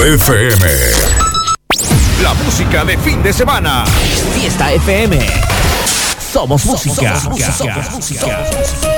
FM. La música de fin de semana. Fiesta FM. Somos música.